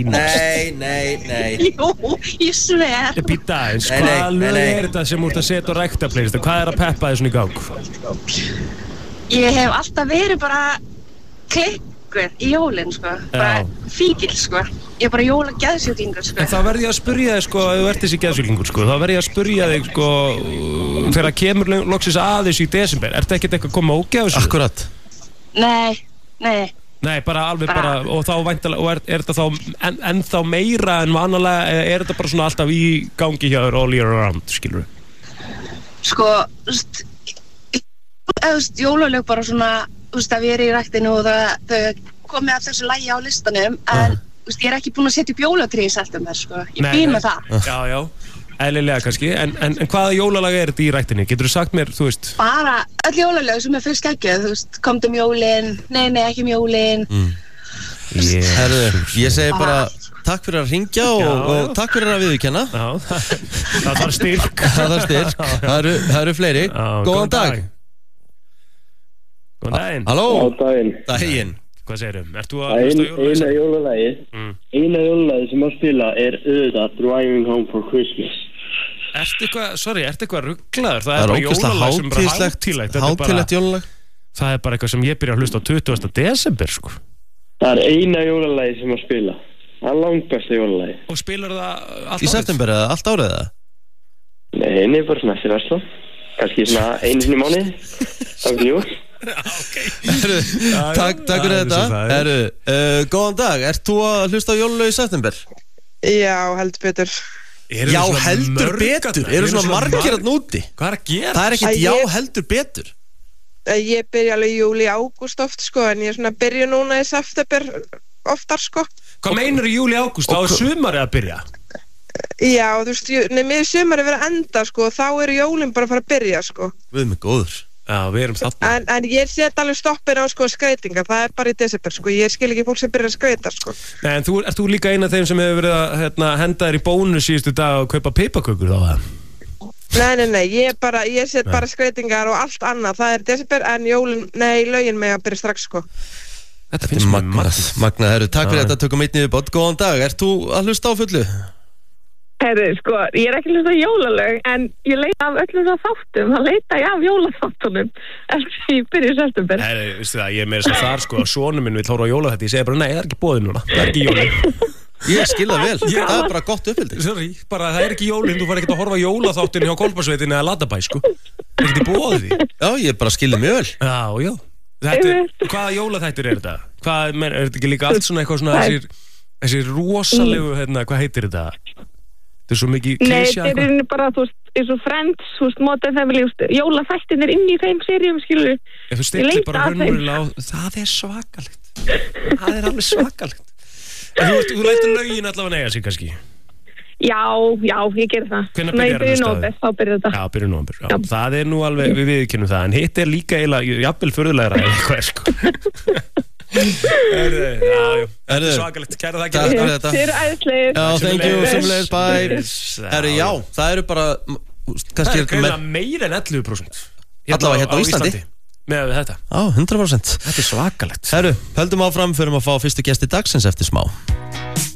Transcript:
Nei. Jú, ég sver. Býta aðeins, hvaða lög þetta sem úr að setja á ræktaplaylist? Hvað að peppa þessum í gang? Ég hef alltaf verið bara klikkuð í jólinn, sko. Bara fíkil, sko. Ég er bara jólageðsjúklingur, sko. En þá verð ég að spyrja þig, sko, ef þú ert þessi geðsjúklingur, sko, þá verð ég að spyrja þig, sko, þegar það kemur loksins aðeins í desember, ertu ekkert eitthvað að koma ógeð þessu? Akkurat. Nei, bara alveg bara, og þá væntalega, og er þetta þá ennþá meira en vanalega, eða er þetta bara svona alltaf í gangi hjá þér all year round, skilur við? Sko, jólalög bara svona, að við erum í ræktinu og þau komið af þessu lagi á listanum, en ég er ekki búin að setja upp jólatré í september, sko. Ég býð með það. Já, eðlilega kannski, en hvaða jólalag er þetta í ræktinni? Getur þú sagt mér, þú veist? Bara öll jólalög sem er fyrst geggjuð, þú veist, komdu jólin, nei, ekki jólin. Herðu, ég segi bara takk fyrir að hringja og takk fyrir að viðurkenna. Já, það þarf styrk. Það eru fleiri. Góðan dag. Góðan daginn. Halló. Daginn. Hvað segirðu? Ert þú að hlusta á jólalagi? Eina jólalagi sem að spila er auðvitað Driving Home for Christmas. Ertu eitthvað rugglaður? Það er ógeðslega hátíðlegt jólalag. Það er bara eitthvað sem ég byrja að hlusta á 20. desember, sko. Það er eina jólalagi sem að spila. Það er langbesta jólalagi. Og spilar það allt árið? Í september eða allt árið eða? Nei, bara svona eftir versla. Kannski svona einu sinni í mánuði. Takk fyrir jól. Takk fyrir þetta. Góðan dag, ert þú að hlusta á jólalög í september? Já, heldur betur. Já, heldur betur? Eru svona margir að núti? Hvað er að gera? Það er ekkert já, heldur betur. Ég byrja alveg júli, ágúst oft, sko, en ég er svona að byrja núna í september oftar, sko. Hvað meinar í júli, ágúst? Þá er sumarið að byrja? Já, þú veist, með sumarið verið að enda, sko, þá eru jólin bara að fara að byrja, sko. Við erum góður. Já, við erum þarna. En ég set alveg stoppin á, sko, skreitinga, það er bara í desember, sko, ég skil ekki fólk sem byrja að skreita, sko. Nei, en ert þú líka eina af þeim sem hefur verið að henda þér í bónus síðustu dag og kaupa pipakökur þá, eða? Nei, ég set bara skreitingar og allt annað, það er desember, en lögin með að byrja strax, sko. Þetta finnst mér magnað, herru, takk fyrir þetta, tökum einn niður bótt, góðan dag, ert þú að hlusta á fullu? Herru, sko, ég er ekki hlusta á jólalög, en ég leita af öllum það þáttum, það leita ég af jólaþáttunum, eftir ég byrja í september. Herru, veistu það, ég er meira þess þar, sko, að sonur minn vill hóra á jólaþætti, ég segi bara, nei, það er ekki boðið núna, það er ekki jólin. Ég skil það vel, það er bara gott uppfyldi. Sorry, bara það er ekki jólin, þú fær ekkert að horfa á jólaþáttin hjá Kolbasveitin eða Latabæ, sko. Það er ekkert í boðið því. Já, ég bara skilði mjög vel. Já. Hvaða jólaþættir er þetta? Er þetta ekki líka allt svona eitthvað svona þessi rosalegu, hvað heitir þetta? Þetta er svo mikið klísja. Nei, þetta er bara, þú veist, eins og Friends, þú veist, Modern Family, jólaþættin er inn í þeim seríum, skilur. Ef þú stillir bara raunverulega á, það er svakalegt. Það er alveg svakalegt. Þú lætur lögin allavega neyja sig, kannski? Já, ég ger það. Hvenær byrjar það staði? Þá byrjar þetta. Já, byrjar nóvember. Já, það er nú alveg, við viðurkennum það, en hitt er líka eiginlega, jafnvel furðulegra eða eitthvað, sko. Þetta er svakalegt, kæra þakkir. Takk fyrir þetta. Þið eru æðislegir. Já, thank you, sömulegis, bye. Já, það eru bara, kannski... Það er meira en 11%. Allavega hérna á Íslandi. Með þetta. Já, 100%. Þetta er svakalegt. Herru, höldum áfram, förum að fá fyrstu gesti dagsins eftir smá.